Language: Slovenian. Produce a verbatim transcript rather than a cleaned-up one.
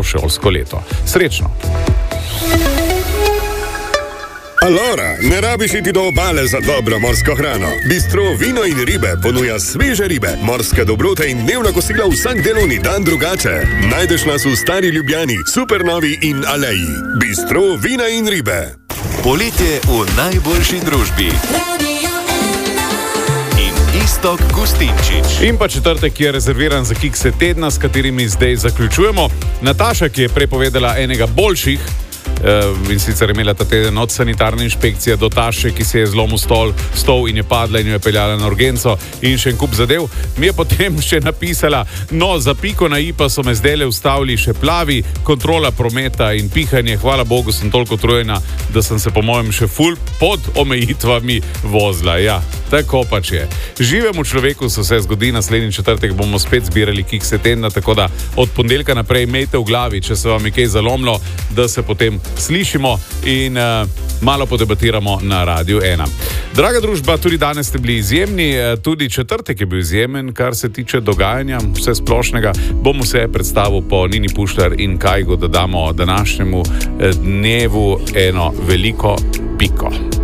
novo šolsko leto. Srečno! Alora, ne rabiš iti do obale za dobro morsko hrano. Bistro Vino in ribe ponuja sveže ribe, morske dobrote in dnevna kosila vsak delovni dan drugače. Najdeš nas v Stari Ljubljani, Supernovi in Aleji. Bistro Vina in ribe. Poletje v najboljši družbi. Iztok Gustinčič. In pa četrtek je rezerviran za kikse tedna, s katerimi zdaj zaključujemo. Nataša, ki je prepovedala enega boljših, in sicer je imela ta teden od sanitarne inšpekcije do Taše, ki se je zlomil stol, stol in je padla in jo je peljala na urgenco in še en kup zadev, mi je potem še napisala, no, za piko na i pa so me zdajle ustavili še plavi, kontrola prometa in pihanje, hvala Bogu sem toliko utrujena, da sem se po mojem še ful pod omejitvami vozila. Ja, tako pač je. Živemu človeku se vse zgodi, naslednji četrtek bomo spet zbirali kikse tedna, tako da od ponedeljka naprej imejte v glavi, če se vam je kaj zalomilo, da se potem slišimo in uh, malo podebatiramo na Radiu ena. Draga družba, tudi danes ste bili izjemni, tudi četrtek je bil izjemen, kar se tiče dogajanja vse splošnega. Bom vse predstavil po Nini Pušlar in Kajgu, da damo današnjemu dnevu eno veliko piko.